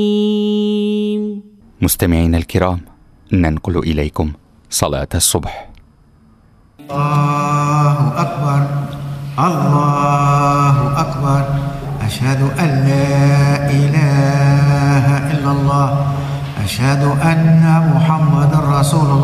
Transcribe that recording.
مستمعينا الكرام، ننقل إليكم صلاة الصبح. الله أكبر الله أكبر، أشهد أن لا إله إلا الله، أشهد أن محمد رسول الله.